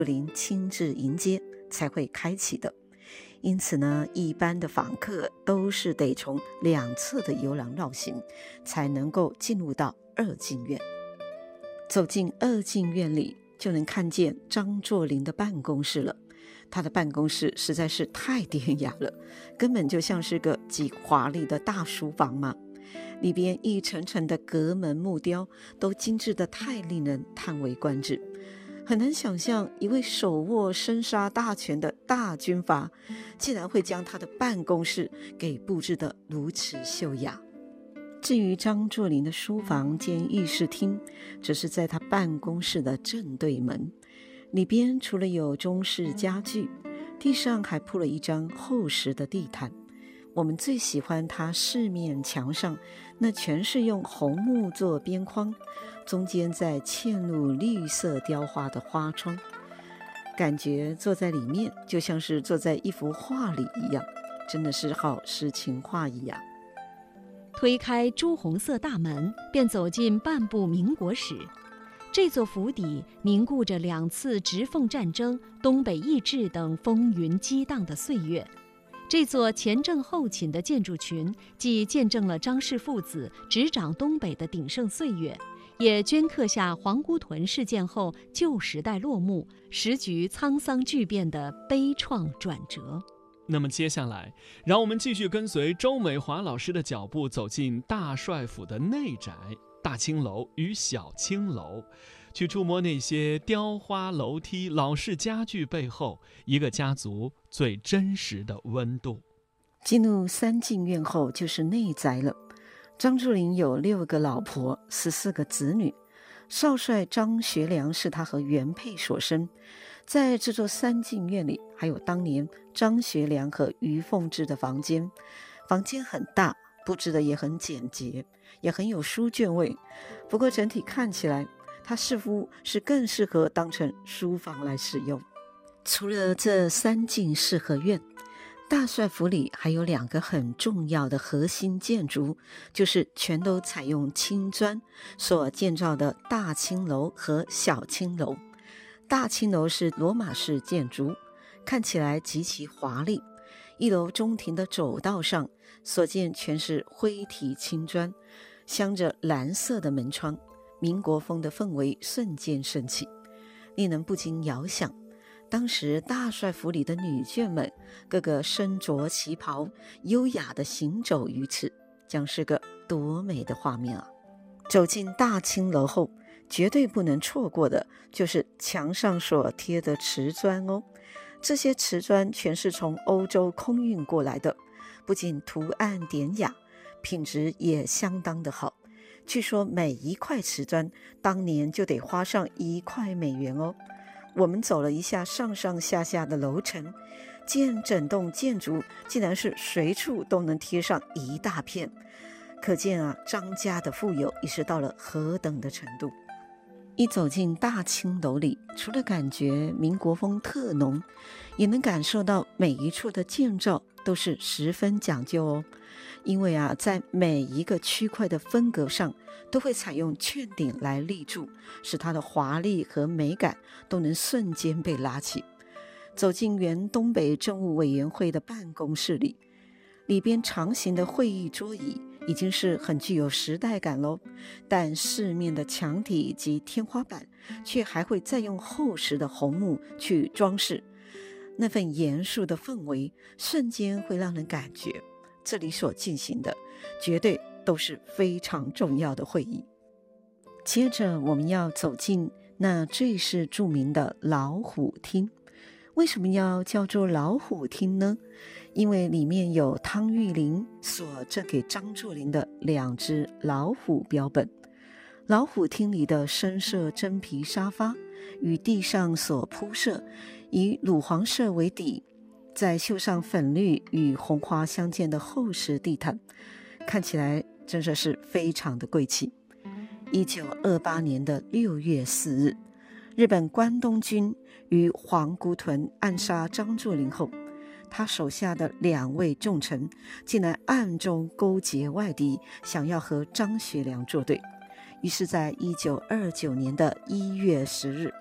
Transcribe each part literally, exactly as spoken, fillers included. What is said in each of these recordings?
林亲自迎接才会开启的。因此呢，一般的访客都是得从两侧的游廊绕行，才能够进入到二进院。走进二进院里，就能看见张作霖的办公室了。他的办公室实在是太典雅了，根本就像是个极华丽的大书房嘛。里边一层层的阁门木雕都精致得太令人叹为观止。很难想象一位手握生杀大权的大军阀，竟然会将他的办公室给布置得如此秀雅。至于张作霖的书房兼议事厅，则是在他办公室的正对门。里边除了有中式家具，地上还铺了一张厚实的地毯。我们最喜欢它四面墙上那全是用红木做边框，中间再嵌入绿色雕花的花窗，感觉坐在里面就像是坐在一幅画里一样，真的是好诗情画意啊。 推开朱红色大门，便走进半部民国史。这座府邸凝固着两次直奉战争、东北易帜等风云激荡的岁月。这座前正后寝的建筑群，既见证了张氏父子执掌东北的鼎盛岁月，也镌刻下皇姑屯事件后旧时代落幕、时局沧桑巨变的悲怆转折。 那么接下来，让我们继续跟随周美华老师的脚步，走进大帅府的内宅大青楼与小青楼，去触摸那些雕花楼梯、老式家具背后一个家族最真实的温度。 进入三进院后就是内宅了。张作霖有六个老婆，十四个子女。少帅张学良是他和原配所生。在这座三进院里，还有当年张学良和于凤至的房间。房间很大，布置的也很简洁，也很有书卷味。不过整体看起来，它似乎是更适合当成书房来使用。除了这三进四合院，大帅府里还有两个很重要的核心建筑，就是全都采用青砖所建造的大青楼和小青楼。大青楼是罗马式建筑，看起来极其华丽。一楼中庭的走道上所见全是灰体青砖，镶着蓝色的门窗，民国风的氛围瞬间升起，令人不禁遥想，当时大帅府里的女眷们个个身着旗袍，优雅地行走于此，将是个多美的画面啊！走进大青楼后，绝对不能错过的就是墙上所贴的瓷砖哦。这些瓷砖全是从欧洲空运过来的，不仅图案典雅，品质也相当的好。据说每一块瓷砖当年就得花上一块美元哦。我们走了一下上上下下的楼层，见整栋建筑竟然是随处都能贴上一大片，可见啊，张家的富有已是到了何等的程度。一走进大青楼里，除了感觉民国风特浓，也能感受到每一处的建造都是十分讲究哦。因为啊，在每一个区块的分隔上都会采用券顶来立柱，使它的华丽和美感都能瞬间被拉起。走进原东北政务委员会的办公室里，里边长形的会议桌椅已经是很具有时代感咯，但四面的墙体及天花板却还会再用厚实的红木去装饰，那份严肃的氛围瞬间会让人感觉这里所进行的绝对都是非常重要的会议。接着我们要走进那最是著名的老虎厅。为什么要叫做老虎厅呢？因为里面有汤玉麟所赠给张作霖的两只老虎标本。老虎厅里的深色真皮沙发与地上所铺设以乳黄色为底，再绣上粉绿与红花相间的厚实地毯，看起来真的是非常的贵气。一九二八年的六月四日，日本关东军于皇姑屯暗杀张作霖后，他手下的两位重臣竟然暗中勾结外敌，想要和张学良作对。于是在一九二九年的一月十日，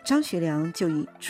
张学良就以